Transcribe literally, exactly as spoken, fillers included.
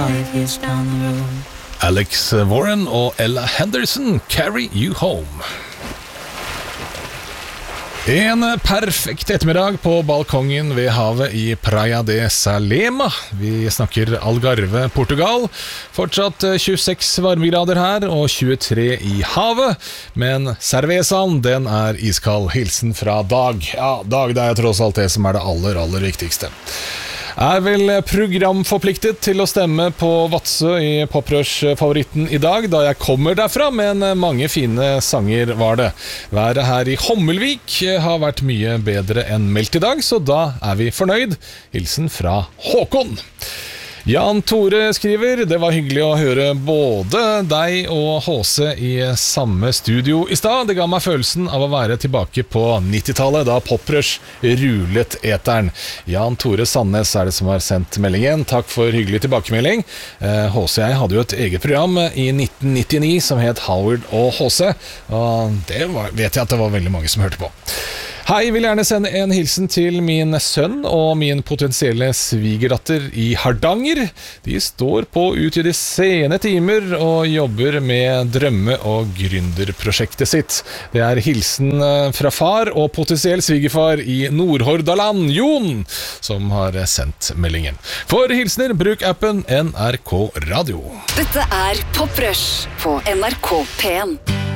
five years down the road. Alex Warren og Ella Henderson, Carry You Home. En perfekt ettermiddag på balkongen ved havet i Praia de Salema. Vi snakker Algarve, Portugal. Fortsatt tjueseks varmegrader her og tjuetre i havet. Men cervezaen, den er iskald. Hilsen fra Dag. Ja, Dag, det er tross alt det som er det aller, aller viktigste. Er vel programforpliktet til å stemme på Vadsø i Poprush-favoritten i dag, da jeg kommer derfra, men mange fine sanger var det. Været her i Hommelvik har vært mye bedre enn meldt i dag, så da er vi fornøyd. Hilsen fra Håkon. Jan Tore skriver, det var hyggelig å høre både deg og H C i samme studio i stad. Det ga meg følelsen av å være tilbake på nittitallet, da Poprush rulet eteren. Jan Tore Sandnes er det som har sendt meldingen. Takk for hyggelig tilbakemelding. H C og jeg hadde jo et eget program i nitten nittini som het Howard og H C, og det var, vet jeg at det var veldig mange som hørte på. Hei, vil gjerne sende en hilsen til min sønn og min potensielle svigerdatter i Hardanger. De står på ut i de sene timer og jobber med drømme- og gründerprosjektet sitt. Det er hilsen fra far og potensiell svigerfar i Nordhordaland, Jon, som har sendt meldingen. For hilsener, bruk appen N R K Radio. Dette er Poprush på N R K P en.